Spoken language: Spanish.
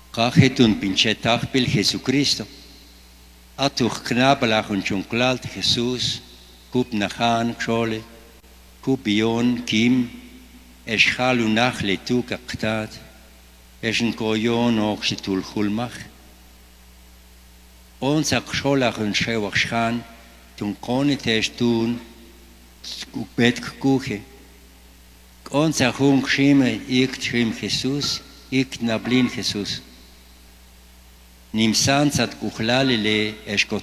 Cajetun pinchetachpil Jesucristo. Atuch knabalach und junklalt Jesus, kup nachan kshole, kup bion kim, eschalu nach letu kaktat, eschen koyon oxitul hulmach. Onsa ksholach und schewach schan, tun konetes tun, bet kuche. Onsa hung schime, ikt schim Jesus, ikt nablin Jesus. Nimsan sat kuchlalele eshkot